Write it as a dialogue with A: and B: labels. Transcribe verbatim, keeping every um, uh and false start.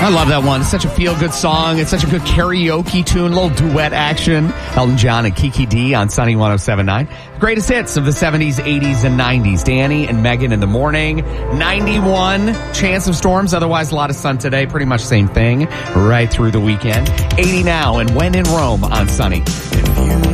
A: I love that one. It's such a feel-good song. It's such a good karaoke tune, a little duet action. Elton John and Kiki D on Sunny one oh seven point nine. Greatest hits of the seventies, eighties, and nineties. Danny and Megan in the morning. ninety-one, chance of storms. Otherwise, a lot of sun today. Pretty much same thing right through the weekend. eighty now and When in Rome on Sunny.